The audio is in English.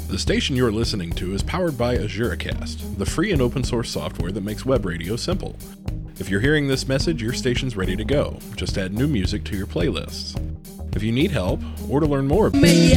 The station you're listening to is powered by AzureCast, the free and open source software that makes web radio simple. If you're hearing this message, your station's ready to go. Just add new music to your playlists. If you need help, or to learn more, Me